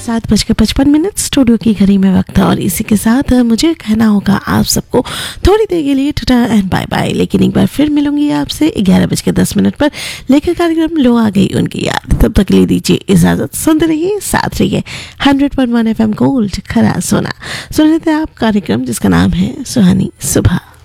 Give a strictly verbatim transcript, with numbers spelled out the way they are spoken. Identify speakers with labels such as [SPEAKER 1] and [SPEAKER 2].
[SPEAKER 1] सात बजकर पचपन मिनट स्टूडियो की घड़ी में वक्त है और इसी के साथ मुझे कहना होगा आप सबको थोड़ी देर के लिए टाटा एंड बाय बाय। लेकिन एक बार फिर मिलूंगी आपसे ग्यारह बज के दस मिनट पर लेकर कार्यक्रम लो आ गई उनकी याद। तब तक ले दीजिए इजाजत, सुनते रहिए, साथ रहिए hundred point one F M gold खरा सोना। सुन रहे थे आप कार्यक्रम जिसका नाम है सुहानी सुबह।